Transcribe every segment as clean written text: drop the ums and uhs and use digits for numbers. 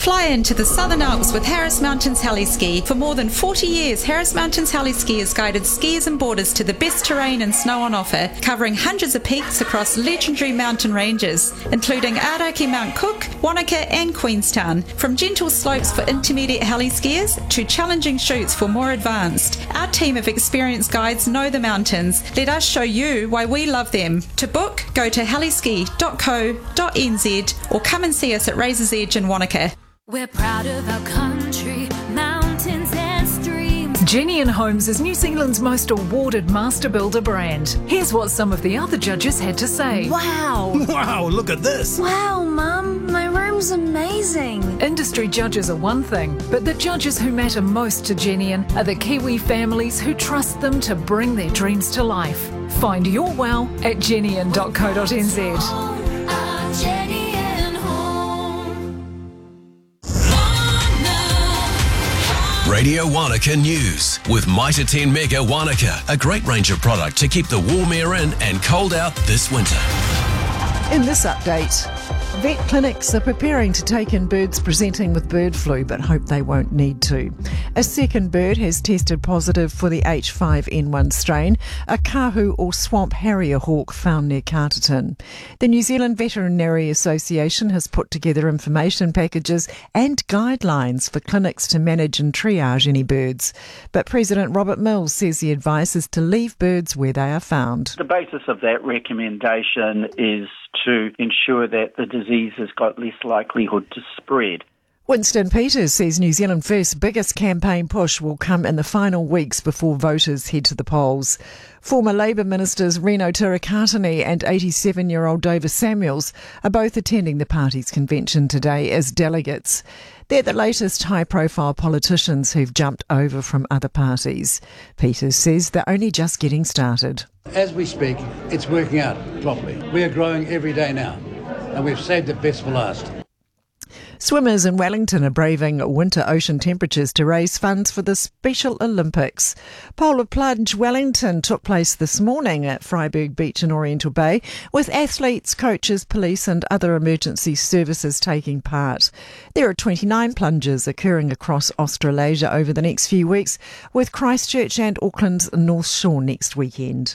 Fly into the Southern Alps with Harris Mountains Heli-Ski. For more than 40 years, Harris Mountains Heli-Ski has guided skiers and boarders to the best terrain and snow on offer, covering hundreds of peaks across legendary mountain ranges, including Aoraki Mount Cook, Wanaka and Queenstown. From gentle slopes for intermediate heli-skiers to challenging chutes for more advanced, our team of experienced guides know the mountains. Let us show you why we love them. To book, go to heliski.co.nz or come and see us at Razor's Edge in Wanaka. We're proud of our country, mountains and streams. Genian Homes is New Zealand's most awarded master builder brand. Here's what some of the other judges had to say. Wow! Wow, look at this! Wow, Mum, my room's amazing. Industry judges are one thing, but the judges who matter most to Genian are the Kiwi families who trust them to bring their dreams to life. Find your wow at genian.co.nz. Radio Wanaka News with Mitre 10 Mega Wanaka, a great range of product to keep the warm air in and cold out this winter. In this update, vet clinics are preparing to take in birds presenting with bird flu but hope they won't need to. A second bird has tested positive for the H5N1 strain, a kahu or swamp harrier hawk found near Carterton. The New Zealand Veterinary Association has put together information packages and guidelines for clinics to manage and triage any birds. But President Robert Mills says the advice is to leave birds where they are found. The basis of that recommendation is to ensure that the disease has got less likelihood to spread. Winston Peters says New Zealand First's biggest campaign push will come in the final weeks before voters head to the polls. Former Labour ministers Reno Tirakatini and 87-year-old Davis Samuels are both attending the party's convention today as delegates. They're the latest high-profile politicians who've jumped over from other parties. Peters says they're only just getting started. As we speak, it's working out properly. We are growing every day now, and we've saved the best for last. Swimmers in Wellington are braving winter ocean temperatures to raise funds for the Special Olympics. Polar Plunge Wellington took place this morning at Freiburg Beach in Oriental Bay, with athletes, coaches, police and other emergency services taking part. There are 29 plunges occurring across Australasia over the next few weeks, with Christchurch and Auckland's North Shore next weekend.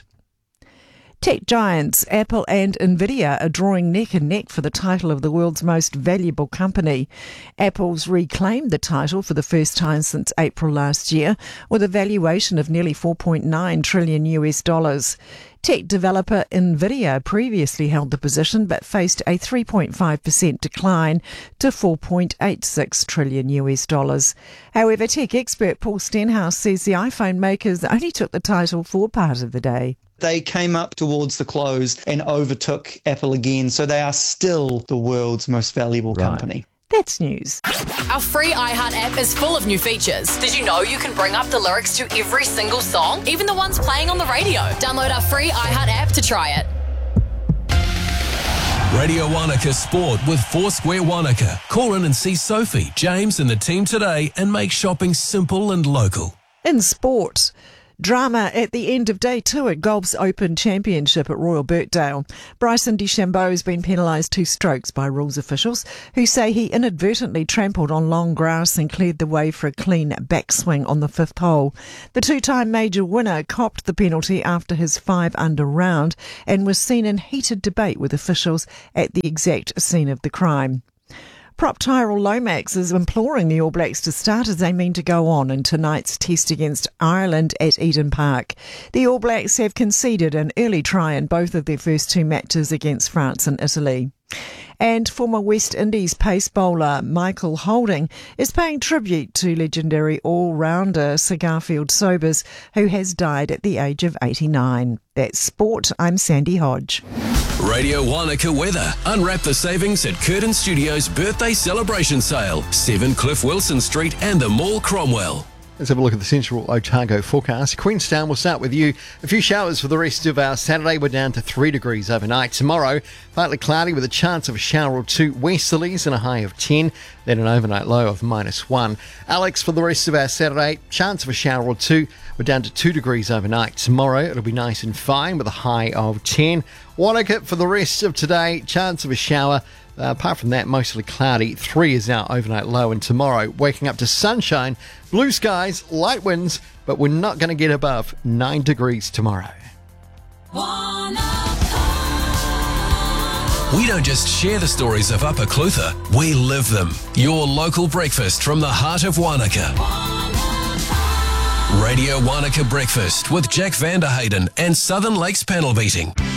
Tech giants Apple and Nvidia are drawing neck and neck for the title of the world's most valuable company. Apple's reclaimed the title for the first time since April last year, with a valuation of nearly $4.9 trillion. Tech developer Nvidia previously held the position but faced a 3.5% decline to $4.86 trillion. However, tech expert Paul Stenhouse says the iPhone makers only took the title for part of the day. They came up towards the close and overtook Apple again, so they are still the world's most valuable company. That's news. Our free iHeart app is full of new features. Did you know you can bring up the lyrics to every single song, even the ones playing on the radio? Download our free iHeart app to try it. Radio Wanaka Sport with Foursquare Wanaka. Call in and see Sophie, James and the team today and make shopping simple and local. In sport, drama at the end of day 2 at Golf's Open Championship at Royal Birkdale. Bryson DeChambeau has been penalised 2 strokes by rules officials, who say he inadvertently trampled on long grass and cleared the way for a clean backswing on the 5th hole. The 2-time major winner copped the penalty after his 5-under round and was seen in heated debate with officials at the exact scene of the crime. Prop Tyrell Lomax is imploring the All Blacks to start as they mean to go on in tonight's test against Ireland at Eden Park. The All Blacks have conceded an early try in both of their first 2 matches against France and Italy. And former West Indies pace bowler Michael Holding is paying tribute to legendary all-rounder Sir Garfield Sobers, who has died at the age of 89. That's sport. I'm Sandy Hodge. Radio Wanaka weather. Unwrap the savings at Curtin Studios' birthday celebration sale. 7 Cliff Wilson Street and the Mall Cromwell. Let's have a look at the Central Otago forecast. Queenstown, we'll start with you. A few showers for the rest of our Saturday. We're down to 3 degrees overnight. Tomorrow, partly cloudy with a chance of a shower or 2. Westerlies and a high of 10. Then an overnight low of -1. Alex, for the rest of our Saturday, chance of a shower or 2. We're down to 2 degrees overnight. Tomorrow, it'll be nice and fine with a high of 10. Wanaka, for the rest of today, chance of a shower. Apart from that, mostly cloudy. 3 is our overnight low, and tomorrow waking up to sunshine, blue skies, light winds, but we're not going to get above 9 degrees tomorrow. We don't just share the stories of Upper Clutha, we live them. Your local breakfast from the heart of Wanaka. Radio Wanaka Breakfast with Jack Vanderhayden and Southern Lakes Panel Beating.